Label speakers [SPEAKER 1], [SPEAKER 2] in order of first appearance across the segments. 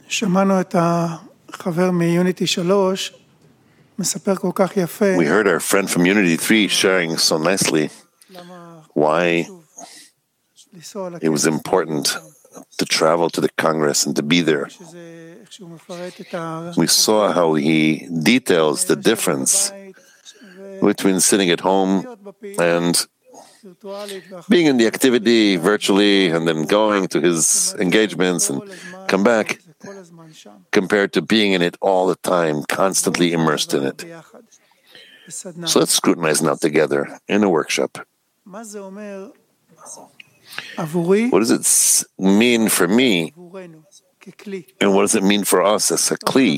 [SPEAKER 1] שמענו את החבר מיוניטי 3 מספר כל כך יפה.
[SPEAKER 2] We heard our friend from Unity 3 sharing so nicely why it was important to travel to the Congress and to be there. We saw how he details the difference between sitting at home and being in the activity virtually and then going to his engagements and come back, compared to being in it all the time, constantly immersed in it. So let's scrutinize now together in a workshop. What does it mean for me? And what does it mean for us as a Kli?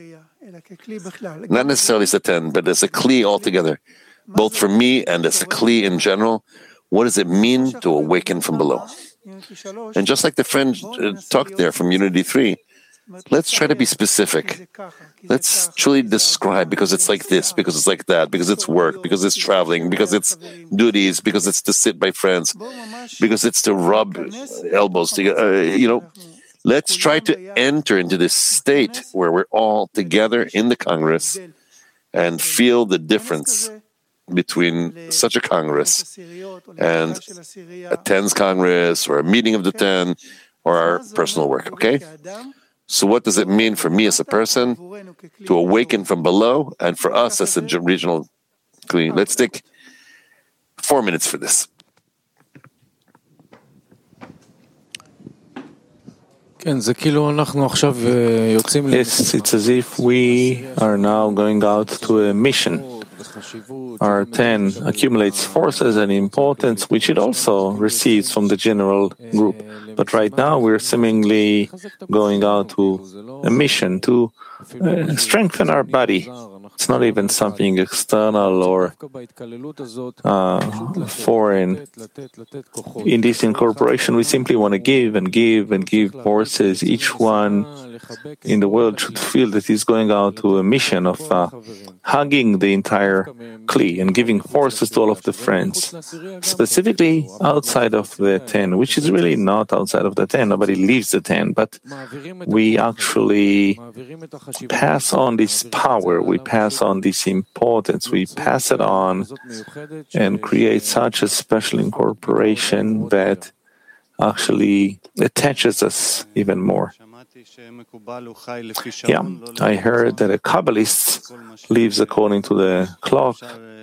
[SPEAKER 2] Not necessarily as a 10, but as a Kli altogether. Both for me and as a Kli in general, what does it mean to awaken from below? And just like the friend talked there from Unity 3, let's try to be specific. Let's truly describe, because it's like this, because it's like that, because it's work, because it's traveling, because it's duties, because it's to sit by friends, because it's to rub elbows together. Let's try to enter into this state where we're all together in the Congress and feel the difference between such a Congress and a 10's Congress or a meeting of the 10 or our personal work, okay? So what does it mean for me as a person to awaken from below and for us as a regional Kli? Let's take 4 minutes for this.
[SPEAKER 3] Yes, it's as if we are now going out to a mission. Our 10 accumulates forces and importance, which it also receives from the general group. But right now we're seemingly going out to a mission to strengthen our body. It's not even something external or foreign. In this incorporation, we simply want to give and give and give forces. Each one in the world should feel that he's going out to a mission of hugging the entire Kli and giving forces to all of the friends, specifically outside of the 10, which is really not outside of the 10. Nobody leaves the 10, but we actually pass on this power, we pass on this importance, we pass it on and create such a special incorporation that actually attaches us even more. Yeah, I heard that a Kabbalist lives according to the clock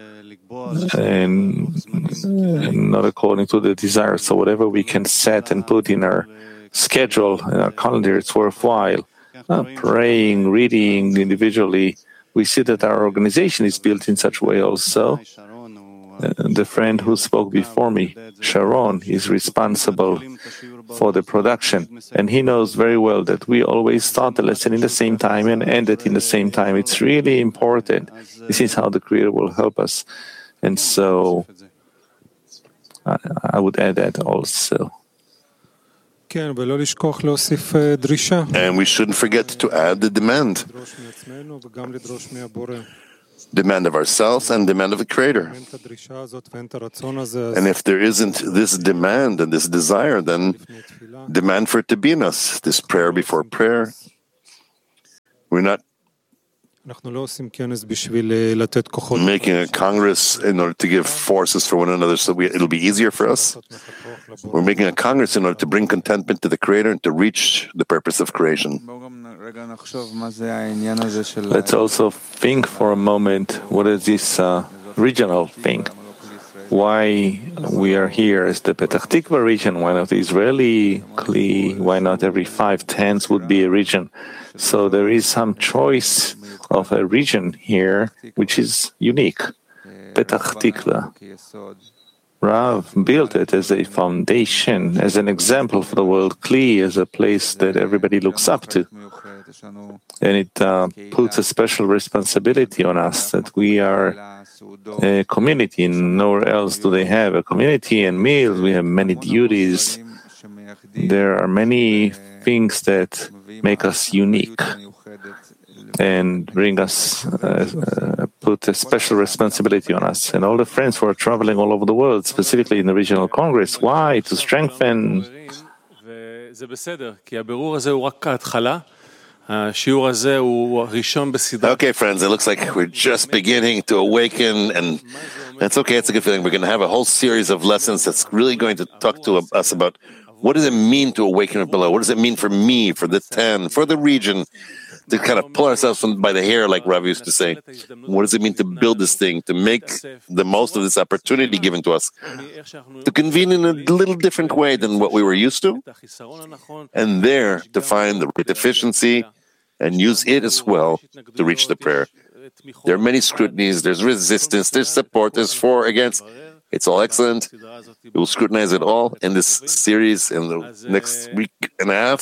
[SPEAKER 3] and not according to the desire. So whatever we can set and put in our schedule, in our calendar, it's worthwhile. Praying, reading individually, we see that our organization is built in such a way also. The friend who spoke before me, Sharon, is responsible for the production, and he knows very well that we always start the lesson in the same time and end it in the same time. It's really important. This is how the Creator will help us. And so I would add that also.
[SPEAKER 2] And we shouldn't forget to add the demand. Demand of ourselves and demand of the Creator. And if there isn't this demand and this desire, then demand for it to be in us, this prayer before prayer. We're not making a congress in order to give forces for one another so it'll be easier for us. We're making a congress in order to bring contentment to the Creator and to reach the purpose of creation.
[SPEAKER 3] Let's also think for a moment, what is this regional thing? Why we are here as the Petach Tikva region, why not the Israeli Kli, why not every 5 10s would be a region? So there is some choice of a region here which is unique. Petach Tikva. Rav built it as a foundation, as an example for the world, Kli as a place that everybody looks up to. And it puts a special responsibility on us that we are a community. Nowhere else do they have a community and meals. We have many duties. There are many things that make us unique and bring us, put a special responsibility on us. And all the friends who are traveling all over the world, specifically in the regional congress, why? To strengthen.
[SPEAKER 2] Okay, friends, it looks like we're just beginning to awaken, and that's okay. It's a good feeling. We're going to have a whole series of lessons that's really going to talk to us about what does it mean to awaken below? What does it mean for me, for the 10, for the region, to kind of pull ourselves by the hair, like Rav used to say? What does it mean to build this thing, to make the most of this opportunity given to us, to convene in a little different way than what we were used to, and there to find the right efficiency and use it as well to reach the prayer. There are many scrutinies, there's resistance, there's support, there's for, against. It's all excellent. We will scrutinize it all in this series in the next week and a half.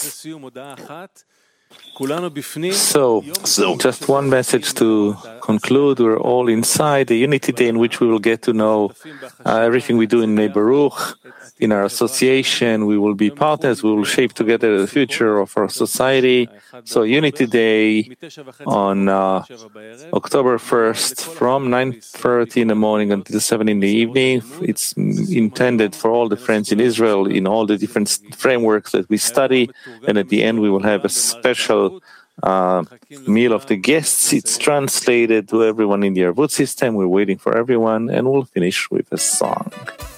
[SPEAKER 3] So, just one message to conclude. We're all inside the Unity Day, in which we will get to know everything we do in Nei Baruch, in our association. We will be partners. We will shape together the future of our society. So, Unity Day on October 1st from 9:30 in the morning until 7 in the evening. It's intended for all the friends in Israel in all the different frameworks that we study. And at the end, we will have a special meal of the guests. It's translated to everyone in the Arvut system. We're waiting for everyone, and we'll finish with a song.